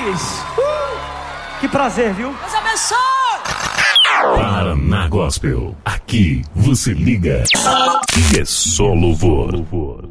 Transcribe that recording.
Gomes. Que prazer, viu? Deus abençoe. Paraná Gospel. Aqui você liga e é só louvor.